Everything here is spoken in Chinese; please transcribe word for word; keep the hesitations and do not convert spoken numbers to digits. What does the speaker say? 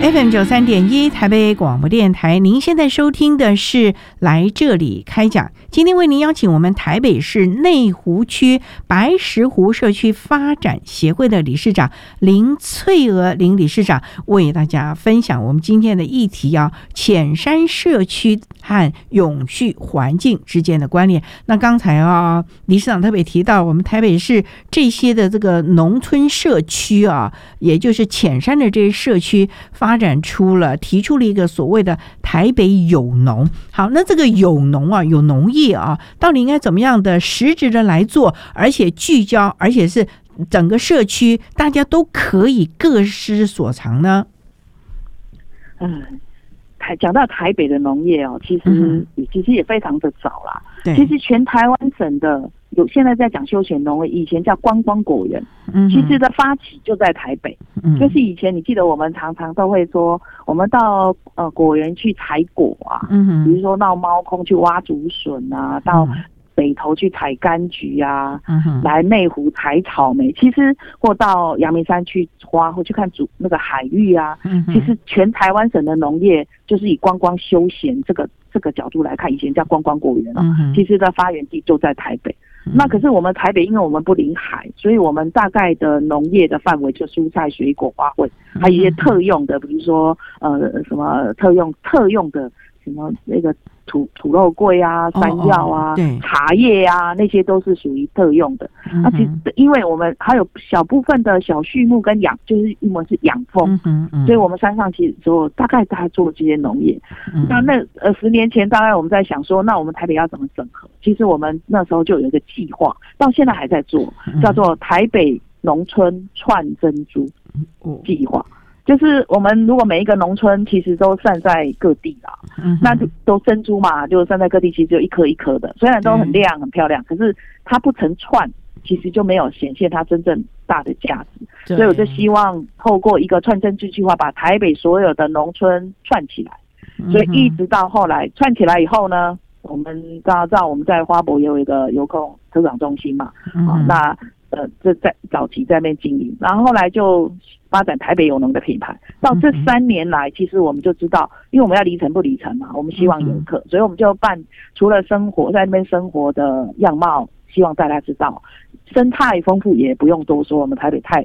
F M 九三点一台北广播电台，您现在收听的是来这里开讲。今天为您邀请我们台北市内湖区白石湖社区发展协会的理事长林翠娥林理事长，为大家分享我们今天的议题啊，浅山社区和永续环境之间的关联。那刚才啊，理事长特别提到，我们台北市这些的这个农村社区啊，也就是浅山的这些社区发展出了，提出了一个所谓的台北有农。好，那这个有农啊，有农业啊，到底应该怎么样的实质的来做，而且聚焦，而且是整个社区大家都可以各施所长呢？ 嗯，台讲到台北的农业哦，其实、嗯、其实也非常的早啦。其实全台湾省的有现在在讲休闲农业，以前叫观光果园，嗯，其实的发起就在台北，嗯，就是以前你记得我们常常都会说，我们到呃果园去采果啊，嗯，比如说到猫空去挖竹笋啊，到北投去采柑橘啊，嗯，来内湖采草莓，其实或到阳明山去花或去看主那个海域啊，嗯，其实全台湾省的农业就是以观光休闲这个这个角度来看，以前叫观光果园哦，嗯，其实的发源地就在台北。嗯，那可是我们台北，因为我们不临海，所以我们大概的农业的范围就蔬菜、水果、花卉，还有一些特用的，比如说呃什么特用特用的什么那个土土肉桂啊、山药啊、哦哦茶叶啊，那些都是属于特用的。那、嗯啊、其实因为我们还有小部分的小畜牧跟养，就是因为是养蜂，嗯嗯，所以我们山上其实做大概大概做这些农业。嗯，那那呃十年前大概我们在想说，那我们台北要怎么整合？其实我们那时候就有一个计划，到现在还在做，叫做台北农村串珍珠计划。就是我们如果每一个农村其实都散在各地啦，嗯，那就都珍珠嘛，就散在各地，其实只有一颗一颗的，虽然都很亮很漂亮，可是它不成串，其实就没有显现它真正大的价值。所以我就希望透过一个串珍珠计划，把台北所有的农村串起来。所以一直到后来串起来以后呢，我们大家知道我们在花博也有一个游客特长中心嘛，嗯，啊，那呃这在早期在那边经营，然后后来就发展台北有农的品牌。到这三年来，其实我们就知道，因为我们要离城不离城嘛，我们希望游客，嗯，所以我们就办除了生活在那边生活的样貌，希望大家知道，生态丰富也不用多说，我们台北太